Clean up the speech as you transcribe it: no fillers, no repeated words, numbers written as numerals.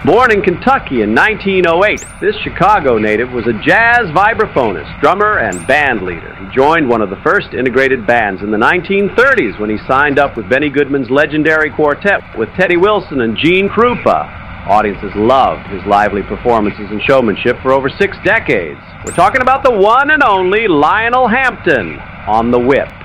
Born in Kentucky in 1908, this Chicago native was a jazz vibraphonist, drummer, and band leader. He joined one of the first integrated bands in the 1930s when he signed up with Benny Goodman's legendary quartet with Teddy Wilson and Gene Krupa. Audiences loved his lively performances and showmanship for over 6 decades. We're talking about the one and only Lionel Hampton on The Whip.